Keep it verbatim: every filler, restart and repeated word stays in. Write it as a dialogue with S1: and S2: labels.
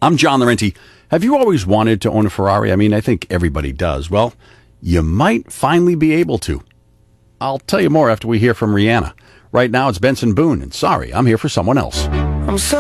S1: I'm John Laurenti. Have you always wanted to own a Ferrari? I mean, I think everybody does. Well, you might finally be able to. I'll tell you more after we hear from Rihanna. Right now, it's Benson Boone, and sorry, I'm here for someone else.
S2: I'm so